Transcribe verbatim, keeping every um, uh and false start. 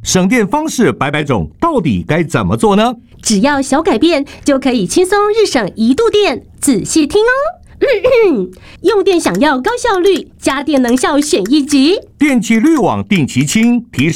省电方式百百种，到底该怎么做呢？ 只要小改变，就可以轻松日省一度电。仔细听哦。用电想要高效率，家电能效选一级。 电气滤网定期清，提